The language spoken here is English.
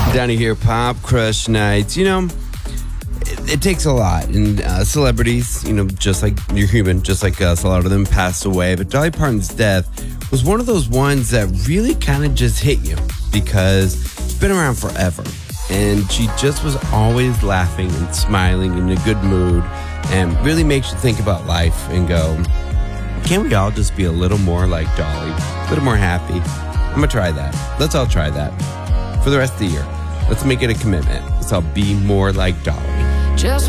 Down here, Pop Crush Nights. It takes a lot. And celebrities, just like you're human, just like us, a lot of them passed away. But Dolly Parton's death was one of those ones that really kind of just hit you because it's been around forever. And she just was always laughing and smiling in a good mood and really makes you think about life and go, can't we all just be a little more like Dolly? A little more happy? I'm going to try that. Let's all try that for the rest of the year. Let's make it a commitment. Let's all be more like Dolly. Just